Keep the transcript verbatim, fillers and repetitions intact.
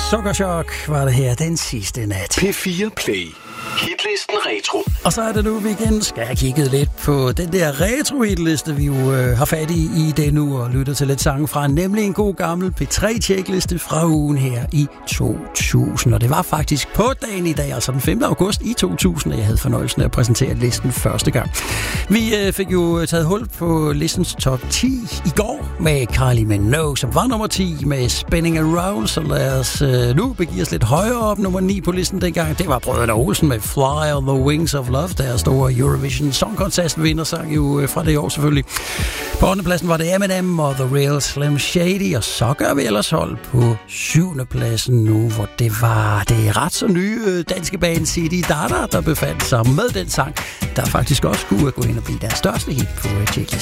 Sukkerchok var det her den sidste nat. P fire Play. Hitlisten Retro. Og så er det nu, vi igen skal have kigget lidt på den der retro-hitliste, vi jo øh, har fat i i den nu, og lytter til lidt sange fra, nemlig en god gammel P tre-tjekliste fra ugen her i to tusind. Og det var faktisk på dagen i dag, altså den femte august i to tusind, at jeg havde fornøjelsen af at præsentere listen første gang. Vi øh, fik jo taget hul på listens top ti i går med Kylie Minogue, som var nummer ti med Spinning Around, så lad os øh, nu begive os lidt højere op. Nummer ni på listen dengang, det var Brødrene Olsen med Fly on the Wings of Love, der store Eurovision Song Contest vindersang jo øh, fra det år selvfølgelig. På ottende pladsen var det Eminem og The Real Slim Shady, og så gør vi ellers hold på syvende pladsen nu, hvor det var det ret så nye øh, danske band Zididada, der befandt sig med den sang, der faktisk også kunne gå ind og blive deres største hit på øh,